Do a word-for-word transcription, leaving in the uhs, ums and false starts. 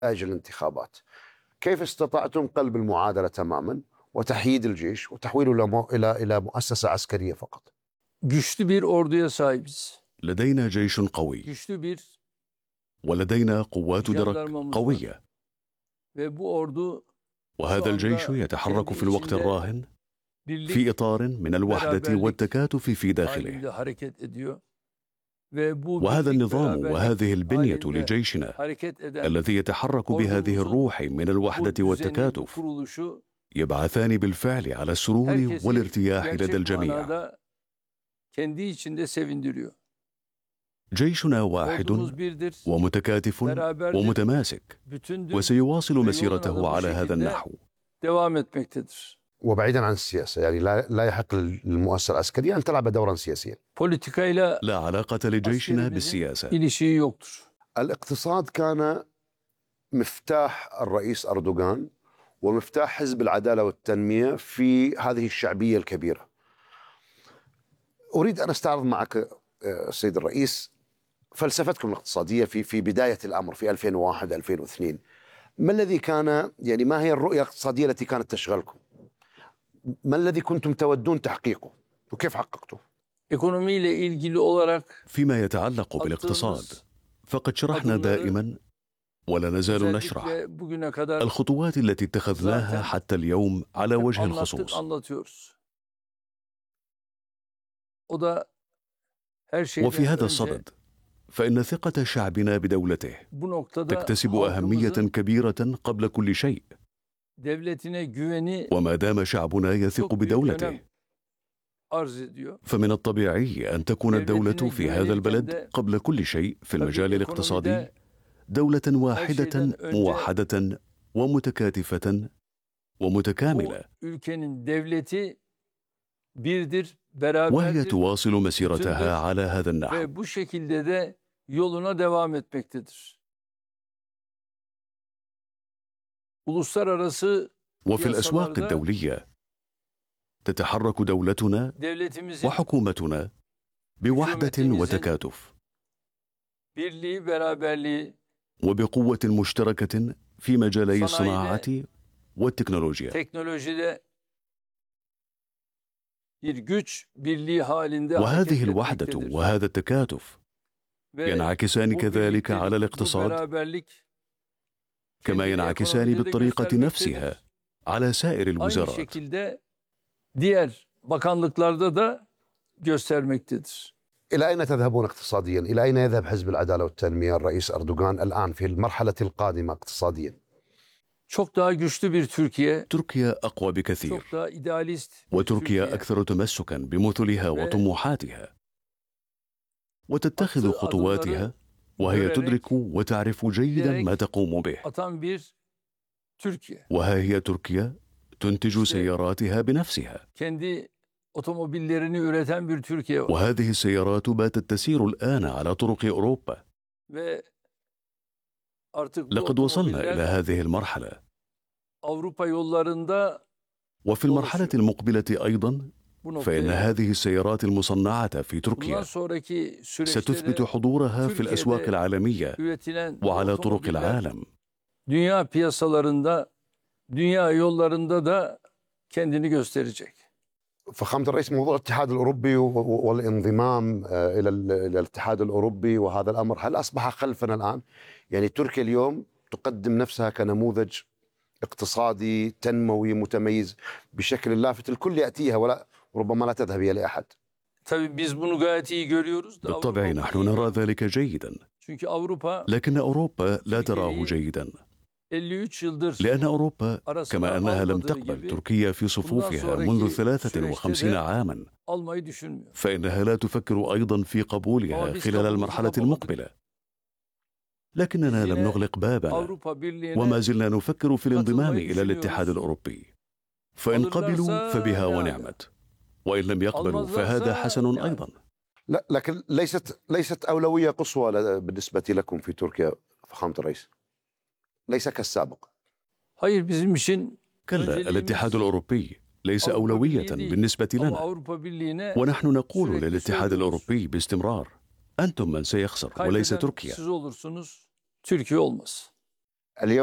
أجل الانتخابات. كيف استطعتم قلب المعادلة تماما وتحييد الجيش وتحويله إلى إلى مؤسسة عسكرية فقط؟ Güçlü bir orduya sahibiz. لدينا جيش قوي Güçlü bir ولدينا قوات درك jandarmamız var. قوية، Ve bu ordu وهذا الجيش يتحرك في الوقت الراهن في إطار من الوحدة والتكاتف في داخله. halinde hareket ediyor. Ve bu وهذا birlik النظام beraberlik وهذه البنية halinde لجيشنا hareket eden الذي يتحرك بهذه الروح من الوحدة bu düzenin, bu والتكاتف kuruluşu يبعثان بالفعل على السرور herkesi والارتياح لدى gerçek الجميع. manada kendi içinde sevindiriyor. جيشنا واحد Ordumuz birdir, ومتكاتف beraberdir, ومتماسك، bütündür وسيواصل ve yoluna da مسيرته bu على هذا şekilde النحو. devam etmektedir. وبعيدا عن السياسة، يعني لا لا يحق للمؤسسة العسكرية أن تلعب دورا سياسيا. Politikayla لا علاقة لجيشنا askerimizin بالسياسة. ilişiği yoktur. الاقتصاد كان مفتاح الرئيس أردوغان ومفتاح حزب العدالة والتنمية في هذه الشعبية الكبيرة. أريد أن أستعرض معك السيد الرئيس فلسفتكم الاقتصادية في في بداية الأمر في ألفين وواحد ألفين واثنين. ما الذي كان يعني ما هي الرؤية الاقتصادية التي كانت تشغلكم؟ ما الذي كنتم تودون تحقيقه وكيف حققته؟ Ekonomiyle ilgili olarak فيما يتعلق بالاقتصاد فقد شرحنا دائما ولا نزال نشرح özellikle bugüne kadar الخطوات التي اتخذناها حتى اليوم على hep وجه anlattık, الخصوص. anlatıyoruz. O da her şeyden وفي هذا önce الصدد فإن ثقة شعبنا بدولته bu noktada تكتسب أهمية halkımızın كبيرة قبل كل شيء. devletine güveni وما دام شعبنا يثق çok büyük بدولته önem arz ediyor. فمن الطبيعي أن تكون الدولة في هذا البلد قبل كل شيء في المجال الاقتصادي دولة واحدة موحدة ومتكاتفة ومتكاملة، Bu ülkenin devleti birdir, وهي beraberdir تواصل مسيرتها على هذا النحو. ve bu şekilde de yoluna devam etmektedir. Uluslararası وفي الأسواق piyasalarda الدولية تتحرك دولتنا devletimizin وحكومتنا بوحدة وتكاتف birliği, beraberliği, وبقوة مشتركة في مجالي صناعية الصناعة والتكنولوجيا. teknolojide bir güç birliği halinde وهذه hareket الوحدة etmektedir. وهذا التكاتف Ve ينعكسان bu كذلك birliktelik, على bu الاقتصاد beraberlik كما kendi ينعكسان ekonomide de بالطريقة göstermektedir. نفسها على سائر Aynı الوزارات. şekilde diğer bakanlıklarda da göstermektedir. إلى أين تذهبون اقتصاديا؟ إلى أين يذهب حزب العدالة والتنمية الرئيس أردوغان الآن في المرحلة القادمة اقتصاديا؟ Çok daha güçlü bir Türkiye, تركيا أقوى بكثير، çok daha idealist bir وتركيا Türkiye, أكثر تمسكا بمثلها وطموحاتها، وتتخذ attığı خطواتها adımları وهي görerek, تدرك وتعرف جيدا ما تقوم به. atan bir Türkiye. وها هي تركيا تنتج İşte سياراتها بنفسها، kendi otomobillerini üreten bir Türkiye var. وهذه السيارات باتت تسير الآن على طرق أوروبا. Ve artık bu لقد وصلنا إلى otomobiller هذه المرحلة، Avrupa yollarında وفي المرحلة dolaşıyor. المقبلة أيضا Bu فإن noktaya هذه السيارات المصنعة في bundan تركيا sonraki ستثبت süreçte حضورها في الأسواق Türkiye'de العالمية üretilen bu وعلى طرق otomobiller العالم. dünya piyasalarında, dünya yollarında da kendini gösterecek. فخامة الرئيس، موضوع الاتحاد الأوروبي والانضمام إلى إلى الاتحاد الأوروبي وهذا الأمر هل أصبح خلفنا الآن؟ يعني تركيا اليوم تقدم نفسها كنموذج اقتصادي تنموي متميز بشكل لافت، الكل يأتيها ولا ربما لا تذهب إلى أحد. Tabii biz bunu gayet iyi görüyoruz da بالطبع Avrupa نحن bunu iyi نرى görüyor. ذلك جيدا، Çünkü Avrupa لكن أوروبا لا تراه Türkiye'yi جيدا، elli üç yıldır لأن أوروبا arasına كما أنها لم almadığı تقبل gibi تركيا في bundan صفوفها منذ sonraki ثلاثة süreçte وخمسين de عاما، almayı düşünmüyor. فإنها لا تفكر أيضا في قبولها Ama biz خلال kapımızı المرحلة kapamadık. المقبلة، لكننا Biz لم yine نغلق بابنا Avrupa Birliği'ne وما زلنا نفكر في الانضمام katılmayı إلى الاتحاد düşünüyoruz. الأوروبي، فإن قبلوا Alırlarsa فبها ne ala. ونعمت، وإن لم يقبلوا فهذا Almazlarsa حسن ne ala. أيضا. لا، لكن ليست ليست أولوية قصوى بالنسبة لكم في تركيا فخامة الرئيس، ليس كالسابق. Hayır, bizim için كلا، الاتحاد الأوروبي ليس Avrupa أولوية Birliği değil. بالنسبة Ama لنا، Avrupa Birliği'ne ونحن نقول sürekli للاتحاد söylüyoruz. الأوروبي باستمرار أنتم من سيخسر وليس Kaybeden تركيا. siz olursunuz, Türkiye olmaz. اليوم